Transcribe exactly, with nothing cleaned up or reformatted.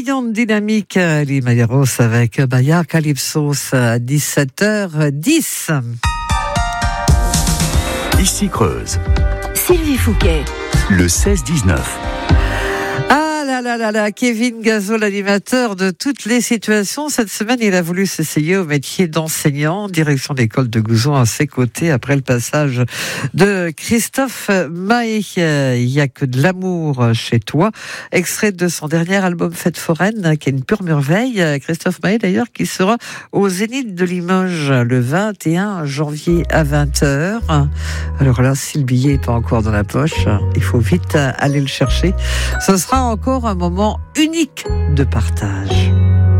brillante dynamique, Limayeros avec Baya Calypsos à dix-sept heures dix. Ici Creuse. Sylvie Fouquet. Le seize dix-neuf. Ah là là là là, Kevin Gazo, l'animateur de toutes les situations. Cette semaine, il a voulu s'essayer au métier d'enseignant, direction l'école de Gouzon à ses côtés, après le passage de Christophe Mahé. Il n'y a que de l'amour chez toi. Extrait de son dernier album Fête foraine, qui est une pure merveille. Christophe Mahé, d'ailleurs, qui sera au Zénith de Limoges le vingt et un janvier à vingt heures. Alors là, si le billet n'est pas encore dans la poche, il faut vite aller le chercher. Ce sera encore un moment unique de partage.